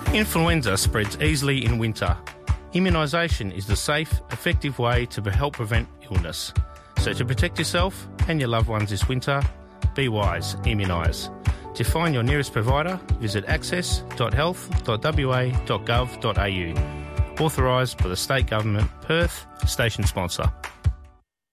Influenza spreads easily in winter. Immunisation is the safe, effective way to help prevent illness. So to protect yourself and your loved ones this winter, be wise, immunise. To find your nearest provider, visit access.health.wa.gov.au. Authorised by the State Government, Perth, station sponsor.